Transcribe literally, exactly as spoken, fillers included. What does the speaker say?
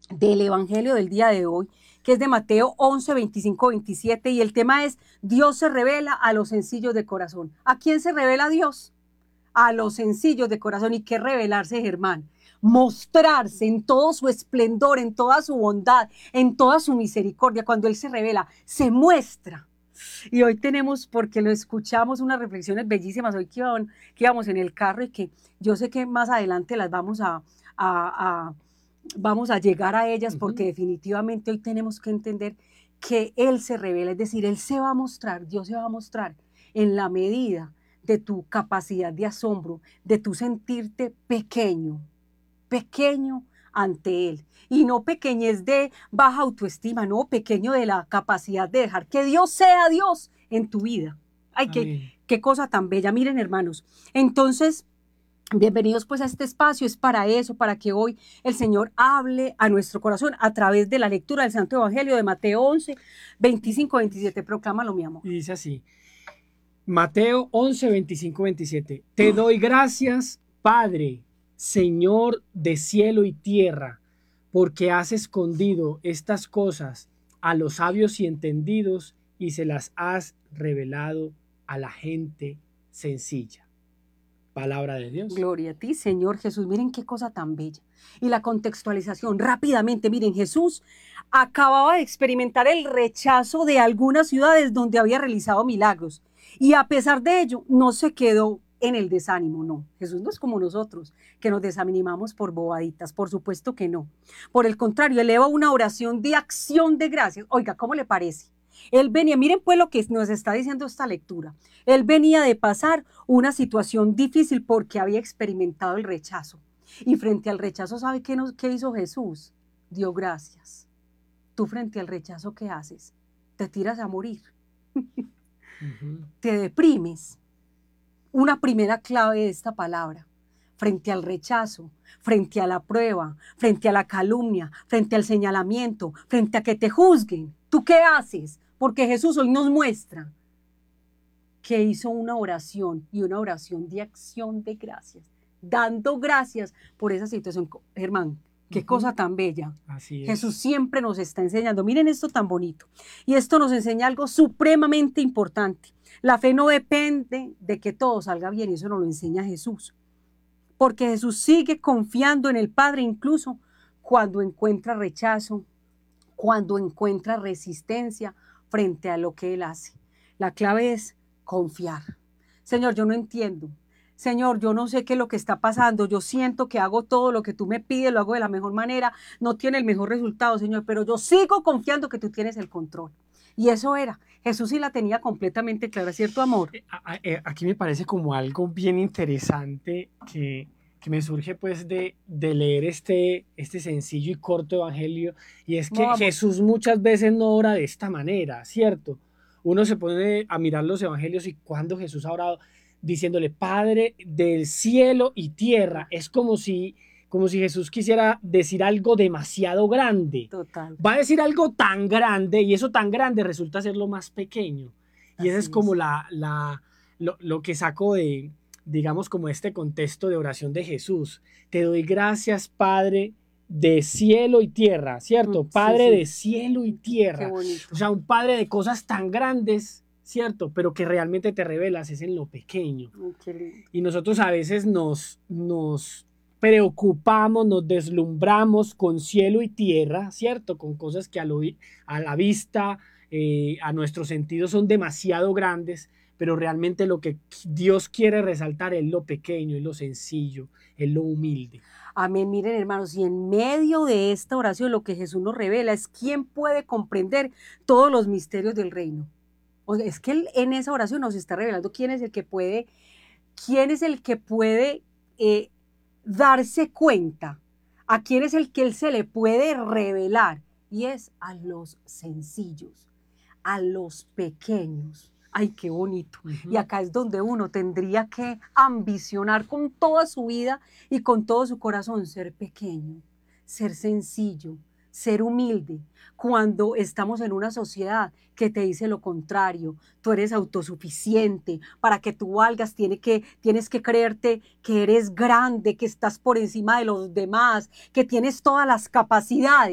del Evangelio del día de hoy, que es de Mateo once, veinticinco, veintisiete, y el tema es: Dios se revela a los sencillos de corazón. ¿A quién se revela Dios? A los sencillos de corazón. ¿Y qué revelarse, Germán? Mostrarse en todo su esplendor, en toda su bondad, en toda su misericordia. Cuando Él se revela, se muestra. Y hoy tenemos, porque lo escuchamos, unas reflexiones bellísimas hoy que, iban, que íbamos en el carro, y que yo sé que más adelante las vamos a, a, a vamos a llegar a ellas, porque uh-huh. definitivamente hoy tenemos que entender que Él se revela, es decir, Él se va a mostrar, Dios se va a mostrar en la medida de tu capacidad de asombro, de tu sentirte pequeño, pequeño ante Él. Y no pequeñez de baja autoestima, no, pequeño de la capacidad de dejar que Dios sea Dios en tu vida. Ay, qué, qué cosa tan bella. Miren, hermanos, entonces, bienvenidos pues a este espacio. Es para eso, para que hoy el Señor hable a nuestro corazón a través de la lectura del Santo Evangelio de Mateo once, veinticinco, veintisiete. Proclámalo, mi amor. Y dice así: Mateo once, veinticinco, veintisiete. Te doy gracias, Padre, Señor de cielo y tierra, porque has escondido estas cosas a los sabios y entendidos y se las has revelado a la gente sencilla. Palabra de Dios. Gloria a ti, Señor Jesús. Miren qué cosa tan bella. Y la contextualización, rápidamente, miren, Jesús acababa de experimentar el rechazo de algunas ciudades donde había realizado milagros. Y a pesar de ello, no se quedó en el desánimo, no. Jesús no es como nosotros, que nos desanimamos por bobaditas, por supuesto que no. Por el contrario, eleva una oración de acción de gracias. Oiga, ¿cómo le parece? Él venía, miren pues lo que nos está diciendo esta lectura. Él venía de pasar una situación difícil porque había experimentado el rechazo. Y frente al rechazo, ¿sabe qué, nos, qué hizo Jesús? Dio gracias. Tú frente al rechazo, ¿qué haces? Te tiras a morir. Uh-huh. Te deprimes. Una primera clave de esta palabra: frente al rechazo, frente a la prueba, frente a la calumnia, frente al señalamiento, frente a que te juzguen, ¿tú qué haces? Porque Jesús hoy nos muestra que hizo una oración, y una oración de acción de gracias, dando gracias por esa situación. Germán, qué uh-huh. cosa tan bella. Así es. Jesús siempre nos está enseñando. Miren esto tan bonito. Y esto nos enseña algo supremamente importante. La fe no depende de que todo salga bien, y eso nos lo enseña Jesús. Porque Jesús sigue confiando en el Padre incluso cuando encuentra rechazo, cuando encuentra resistencia frente a lo que Él hace. La clave es confiar. Señor, yo no entiendo. Señor, yo no sé qué es lo que está pasando. Yo siento que hago todo lo que tú me pides, lo hago de la mejor manera, no tiene el mejor resultado, Señor, pero yo sigo confiando que tú tienes el control. Y eso era. Jesús sí la tenía completamente clara, ¿cierto, amor? Aquí me parece como algo bien interesante que, que me surge pues de, de leer este, este sencillo y corto evangelio, y es que no, Jesús muchas veces no ora de esta manera, ¿cierto? Uno se pone a mirar los evangelios y cuando Jesús ha orado diciéndole Padre del cielo y tierra, es como si, como si Jesús quisiera decir algo demasiado grande. Total. Va a decir algo tan grande y eso tan grande resulta ser lo más pequeño. Y esa es como es. la, la, lo, lo que saco de, digamos, como este contexto de oración de Jesús. Te doy gracias, Padre de cielo y tierra, ¿cierto? Sí, Padre sí. de cielo y tierra. O sea, un Padre de cosas tan grandes, ¿cierto? Pero que realmente te revelas es en lo pequeño. Okay. Y nosotros a veces nos, nos preocupamos, nos deslumbramos con cielo y tierra, ¿cierto? Con cosas que a, lo, a la vista, eh, a nuestros sentidos son demasiado grandes, pero realmente lo que Dios quiere resaltar es lo pequeño, es lo sencillo, es lo humilde. Amén. Miren, hermanos, y en medio de esta oración lo que Jesús nos revela es quién puede comprender todos los misterios del reino. O sea, es que él en esa oración nos está revelando quién es el que puede, quién es el que puede eh, darse cuenta, a quién es el que él se le puede revelar, y es a los sencillos, a los pequeños. Ay, qué bonito. Uh-huh. Y acá es donde uno tendría que ambicionar con toda su vida y con todo su corazón ser pequeño, ser sencillo, ser humilde. Cuando estamos en una sociedad que te dice lo contrario, tú eres autosuficiente, para que tú valgas tiene que, tienes que creerte que eres grande, que estás por encima de los demás, que tienes todas las capacidades.